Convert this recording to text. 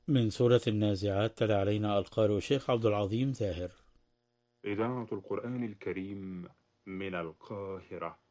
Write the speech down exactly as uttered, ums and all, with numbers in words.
من سورة النازعات تلا علينا القارئ الشيخ عبد العظيم زاهر. إذاعة القرآن الكريم من القاهرة.